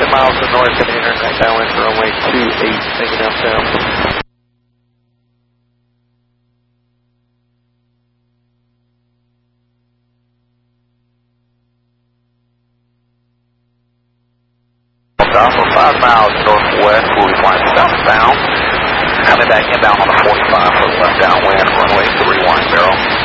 miles to the north, going to enter right downwind for runway 28, taking out down. For 5 miles northwest, we'll be flying southbound. Coming back inbound on the 45 for left downwind, runway 31, Barrel.